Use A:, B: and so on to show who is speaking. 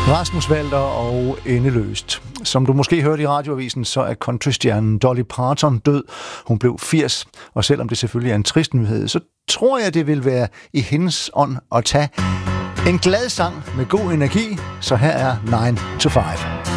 A: Rasmus Walter og Endeløst. Som du måske hørte i radioavisen, så er countrystjernen Dolly Parton død. Hun blev 80, og selvom det selvfølgelig er en trist nyhed, så tror jeg, det vil være i hendes ånd at tage en glad sang med god energi. Så her er 9 to 5.